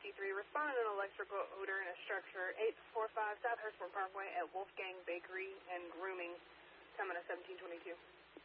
respond to an electrical odor in a structure, 845 South Hurstbourne Parkway at Wolfgang Bakery and Grooming, time on a 1722.